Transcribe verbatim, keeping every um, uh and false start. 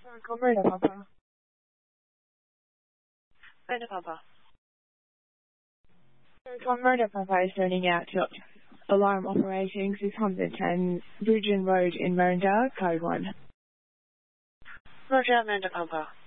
Call Murder Papa. Murder Papa. Call Murder Papa is turning out to alarm operating six hundred ten Bridgeon Road in Merindale, Code one. Roger, Murder Papa.